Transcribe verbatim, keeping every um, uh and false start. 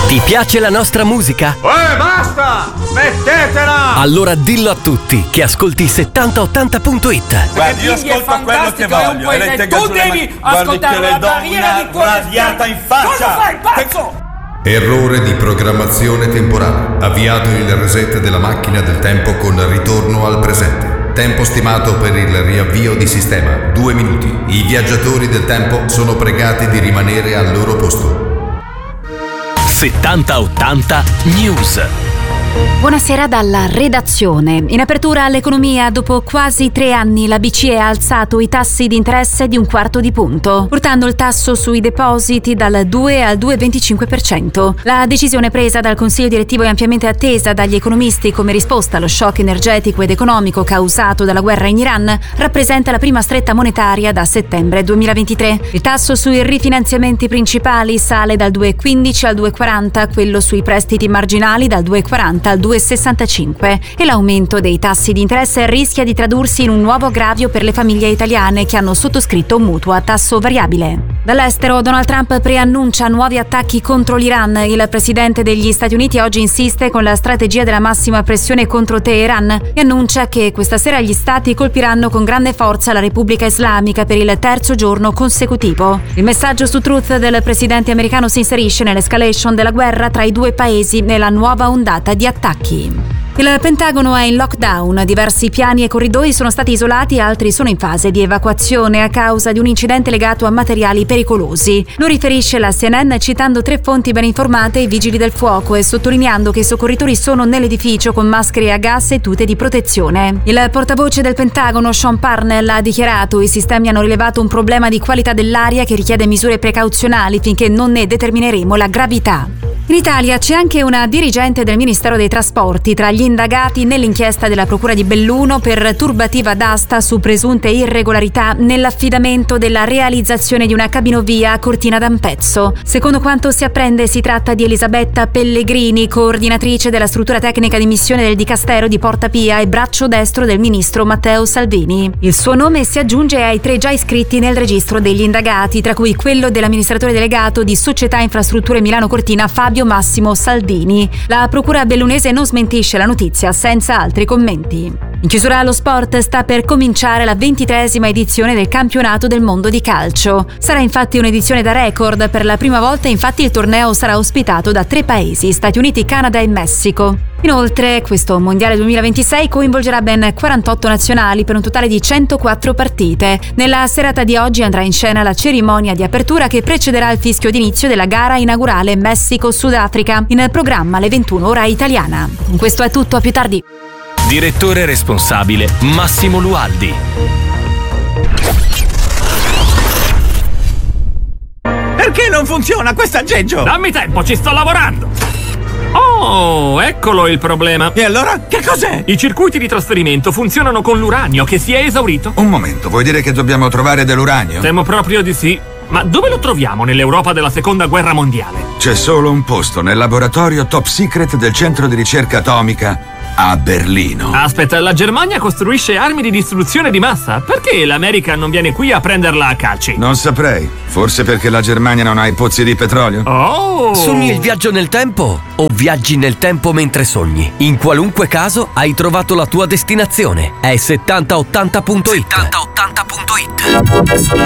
Ti piace la nostra musica? Eh, basta! Smettetela! Allora dillo a tutti che ascolti settanta ottanta punto it. Guardi, io ascolto quello che voglio. E lei tenga tu sulle devi mani. ascoltare la barriera di tuo radiata in faccia. Cosa fai, pazzo? Errore di programmazione temporale. Avviato il reset della macchina del tempo con ritorno al presente. Tempo stimato per il riavvio di sistema, due minuti. I viaggiatori del tempo sono pregati di rimanere al loro posto. settanta ottanta News. Buonasera dalla redazione. In apertura all'economia, dopo quasi tre anni la B C E ha alzato i tassi di interesse di un quarto di punto, portando il tasso sui depositi dal due al due virgola venticinque per cento. La decisione presa dal Consiglio direttivo è ampiamente attesa dagli economisti come risposta allo shock energetico ed economico causato dalla guerra in Iran. Rappresenta la prima stretta monetaria da settembre duemilaventitré. Il tasso sui rifinanziamenti principali sale dal due virgola quindici al due virgola quaranta, quello sui prestiti marginali dal due virgola quaranta al due virgola sessantacinque, e l'aumento dei tassi di interesse rischia di tradursi in un nuovo aggravio per le famiglie italiane che hanno sottoscritto un mutuo a tasso variabile. Dall'estero, Donald Trump preannuncia nuovi attacchi contro l'Iran. Il presidente degli Stati Uniti oggi insiste con la strategia della massima pressione contro Teheran e annuncia che questa sera gli stati colpiranno con grande forza la Repubblica Islamica per il terzo giorno consecutivo. Il messaggio su Truth del presidente americano si inserisce nell'escalation della guerra tra i due paesi nella nuova ondata di attacchi. Il Pentagono è in lockdown, diversi piani e corridoi sono stati isolati, altri sono in fase di evacuazione a causa di un incidente legato a materiali pericolosi. Lo riferisce la C N N citando tre fonti ben informate e i vigili del fuoco e sottolineando che i soccorritori sono nell'edificio con maschere a gas e tute di protezione. Il portavoce del Pentagono, Sean Parnell, ha dichiarato: i sistemi hanno rilevato un problema di qualità dell'aria che richiede misure precauzionali finché non ne determineremo la gravità. In Italia c'è anche una dirigente del Ministero dei Trasporti tra gli indagati nell'inchiesta della Procura di Belluno per turbativa d'asta su presunte irregolarità nell'affidamento della realizzazione di una cabinovia a Cortina d'Ampezzo. Secondo quanto si apprende, si tratta di Elisabetta Pellegrini, coordinatrice della struttura tecnica di missione del Dicastero di Porta Pia e braccio destro del ministro Matteo Salvini. Il suo nome si aggiunge ai tre già iscritti nel registro degli indagati, tra cui quello dell'amministratore delegato di Società Infrastrutture Milano Cortina Fabio Massimo Saldini. La procura bellunese non smentisce la notizia senza altri commenti. In chiusura allo sport, sta per cominciare la ventitreesima edizione del campionato del mondo di calcio. Sarà infatti un'edizione da record. Per la prima volta infatti il torneo sarà ospitato da tre paesi: Stati Uniti, Canada e Messico. Inoltre, questo Mondiale duemilaventisei coinvolgerà ben quarantotto nazionali per un totale di centoquattro partite. Nella serata di oggi andrà in scena la cerimonia di apertura che precederà il fischio d'inizio della gara inaugurale Messico-Sudafrica, in programma alle ventuno ora italiana. Questo è tutto, a più tardi. Direttore responsabile Massimo Lualdi. Perché non funziona questo aggeggio? Dammi tempo, ci sto lavorando. Oh, eccolo il problema. E allora, che cos'è? I circuiti di trasferimento funzionano con l'uranio che si è esaurito. Un momento, vuoi dire che dobbiamo trovare dell'uranio? Temo proprio di sì. Ma dove lo troviamo nell'Europa della seconda guerra mondiale? C'è solo un posto, nel laboratorio top secret del centro di ricerca atomica a Berlino. Aspetta, la Germania costruisce armi di distruzione di massa? Perché l'America non viene qui a prenderla a calci? Non saprei. Forse perché la Germania non ha i pozzi di petrolio? Oh! Sogni il viaggio nel tempo o viaggi nel tempo mentre sogni? In qualunque caso hai trovato la tua destinazione. È settanta ottanta punto it. settanta ottanta punto it.